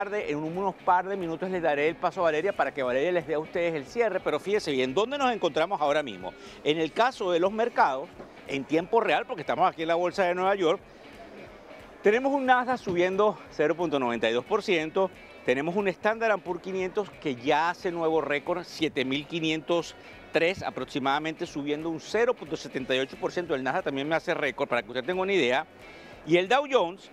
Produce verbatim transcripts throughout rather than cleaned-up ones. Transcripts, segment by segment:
En unos par de minutos les daré el paso a Valeria para que Valeria les dé a ustedes el cierre, pero fíjense bien, ¿dónde nos encontramos ahora mismo? En el caso de los mercados, en tiempo real, porque estamos aquí en la Bolsa de Nueva York, tenemos un Nasdaq subiendo cero punto noventa y dos por ciento, tenemos un Standard and Poor's quinientos que ya hace nuevo récord, siete mil quinientos tres aproximadamente, subiendo un cero punto setenta y ocho por ciento, el Nasdaq también me hace récord, para que usted tenga una idea, y el Dow Jones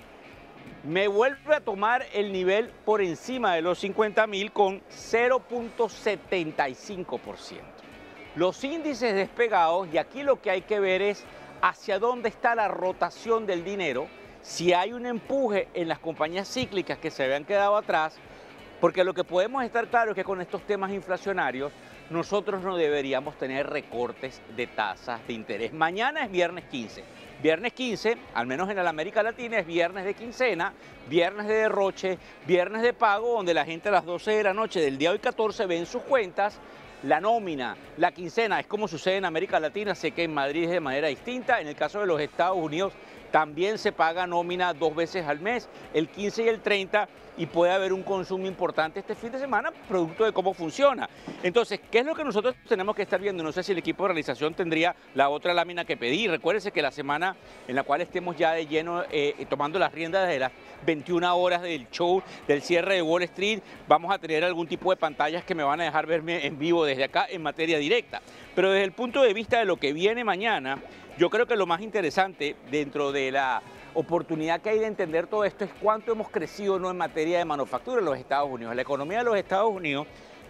me vuelve a tomar el nivel por encima de los cincuenta mil con cero punto setenta y cinco por ciento. Los índices despegados, y aquí lo que hay que ver es hacia dónde está la rotación del dinero, si hay un empuje en las compañías cíclicas que se habían quedado atrás, porque lo que podemos estar claro es que con estos temas inflacionarios nosotros no deberíamos tener recortes de tasas de interés. Mañana es viernes quince. Viernes quince, al menos en la América Latina, es viernes de quincena, viernes de derroche, viernes de pago, donde la gente a las doce de la noche del día hoy catorce ve en sus cuentas la nómina, la quincena. Es como sucede en América Latina, sé que en Madrid es de manera distinta. En el caso de los Estados Unidos también se paga nómina dos veces al mes, el quince y el treinta, y puede haber un consumo importante este fin de semana, producto de cómo funciona. Entonces, ¿qué es lo que nosotros tenemos que estar viendo? No sé si el equipo de realización tendría la otra lámina que pedir. Recuérdense que la semana en la cual estemos ya de lleno eh, tomando las riendas de las veintiuna horas del show, del cierre de Wall Street, vamos a tener algún tipo de pantallas que me van a dejar verme en vivo desde acá en materia directa. Pero desde el punto de vista de lo que viene mañana, yo creo que lo más interesante dentro de la oportunidad que hay de entender todo esto es cuánto hemos crecido no en materia de manufactura en los Estados Unidos. La economía de los Estados Unidos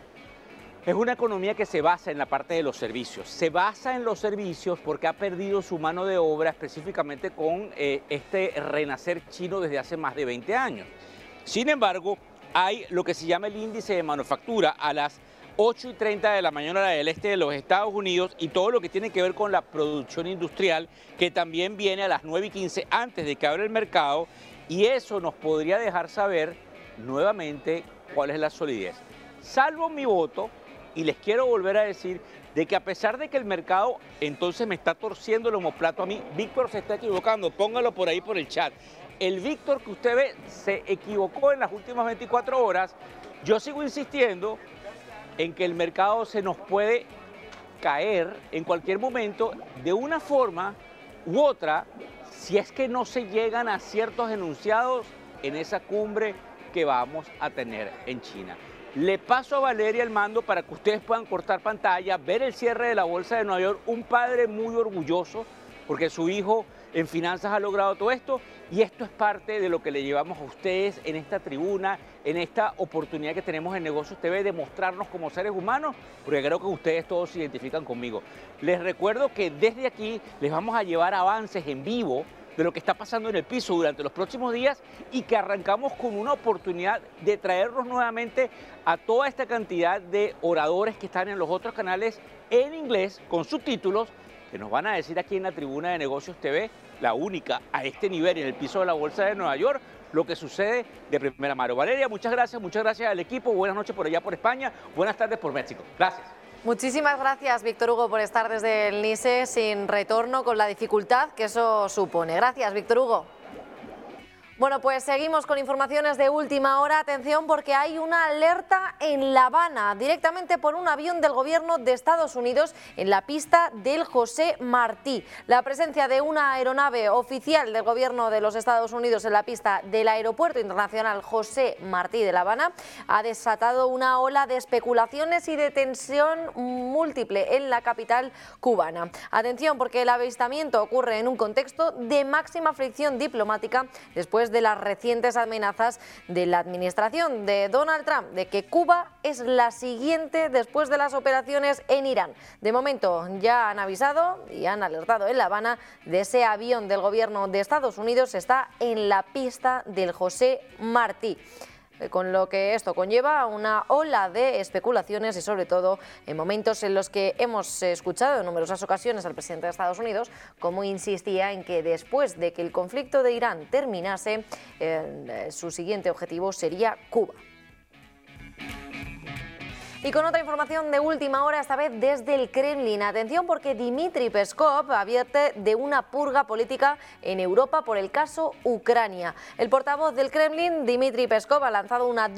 es una economía que se basa en la parte de los servicios. Se basa en los servicios porque ha perdido su mano de obra específicamente con eh, este renacer chino desde hace más de veinte años. Sin embargo, hay lo que se llama el índice de manufactura a las ocho y treinta de la mañana hora del este de los Estados Unidos, y todo lo que tiene que ver con la producción industrial, que también viene a las nueve y quince antes de que abra el mercado, y eso nos podría dejar saber nuevamente cuál es la solidez. Salvo mi voto, y les quiero volver a decir de que a pesar de que el mercado entonces me está torciendo el omoplato a mí, Víctor se está equivocando, póngalo por ahí por el chat. El Víctor que usted ve se equivocó en las últimas veinticuatro horas. Yo sigo insistiendo en que el mercado se nos puede caer en cualquier momento de una forma u otra si es que no se llegan a ciertos enunciados en esa cumbre que vamos a tener en China. Le paso a Valeria el mando para que ustedes puedan cortar pantalla, ver el cierre de la Bolsa de Nueva York, un padre muy orgulloso porque su hijo en finanzas ha logrado todo esto, y esto es parte de lo que le llevamos a ustedes en esta tribuna, en esta oportunidad que tenemos en Negocios T V de mostrarnos como seres humanos, porque creo que ustedes todos se identifican conmigo. Les recuerdo que desde aquí les vamos a llevar avances en vivo de lo que está pasando en el piso durante los próximos días, y que arrancamos con una oportunidad de traernos nuevamente a toda esta cantidad de oradores que están en los otros canales en inglés con subtítulos, que nos van a decir aquí en la tribuna de Negocios T V, la única a este nivel en el piso de la Bolsa de Nueva York, lo que sucede de primera mano. Valeria, muchas gracias, muchas gracias al equipo, buenas noches por allá por España, buenas tardes por México. Gracias. Muchísimas gracias, Víctor Hugo, por estar desde el NISE sin retorno, con la dificultad que eso supone. Gracias, Víctor Hugo. Bueno, pues seguimos con informaciones de última hora. Atención, porque hay una alerta en La Habana, directamente por un avión del gobierno de Estados Unidos en la pista del José Martí. La presencia de una aeronave oficial del gobierno de los Estados Unidos en la pista del Aeropuerto Internacional José Martí de La Habana ha desatado una ola de especulaciones y de tensión múltiple en la capital cubana. Atención, porque el avistamiento ocurre en un contexto de máxima fricción diplomática después de las recientes amenazas de la administración de Donald Trump de que Cuba es la siguiente después de las operaciones en Irán. De momento ya han avisado y han alertado en La Habana de ese avión del gobierno de Estados Unidos, está en la pista del José Martí, con lo que esto conlleva una ola de especulaciones y sobre todo en momentos en los que hemos escuchado en numerosas ocasiones al presidente de Estados Unidos cómo insistía en que después de que el conflicto de Irán terminase, eh, su siguiente objetivo sería Cuba. Y con otra información de última hora, esta vez desde el Kremlin. Atención porque Dmitry Peskov advierte de una purga política en Europa por el caso Ucrania. El portavoz del Kremlin, Dmitry Peskov, ha lanzado una